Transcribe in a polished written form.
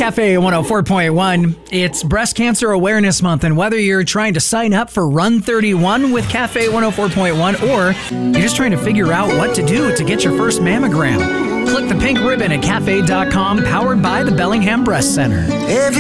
Cafe 104.1. It's Breast Cancer Awareness Month, and whether you're trying to sign up for Run 31 with Cafe 104.1 or you're just trying to figure out what to do to get your first mammogram, click the pink ribbon at cafe.com, powered by the Bellingham Breast Center.